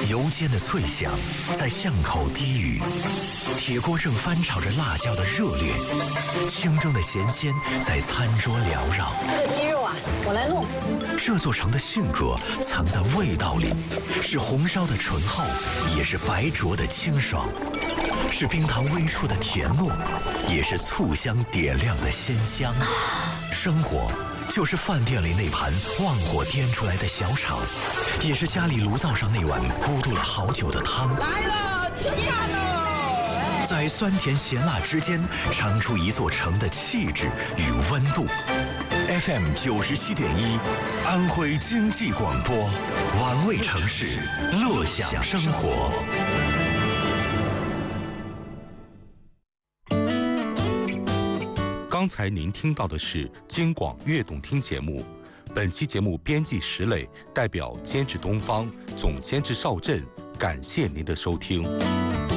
油煎的脆响在巷口低语，铁锅正翻炒着辣椒的热烈，清蒸的咸鲜在餐桌缭绕。 这个鸡肉啊，我来弄。 这座城的性格藏在味道里，是红烧的醇厚，也是白灼的清爽，是冰糖微触的甜糯，也是醋香点亮的鲜香。生活就是饭店里那盘旺火颠出来的小炒，也是家里炉灶上那碗咕嘟了好久的汤。 来了，吃饭喽！ 在酸甜咸辣之间，尝出一座城的气质与温度。FM 97.1，安徽经济广播，玩味城市，乐享生活。 刚才您听到的是京广悦动听节目，本期节目编辑石磊，代表监制东方，总监制邵震，感谢您的收听。